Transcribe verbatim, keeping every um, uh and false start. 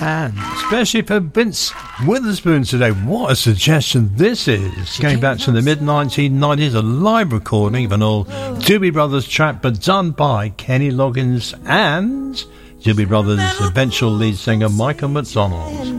And especially for Vince Witherspoon today. What a suggestion this is. Going back to the mid nineteen nineties, a live recording of an old Doobie Brothers track, but done by Kenny Loggins and Doobie Brothers' eventual lead singer Michael McDonald.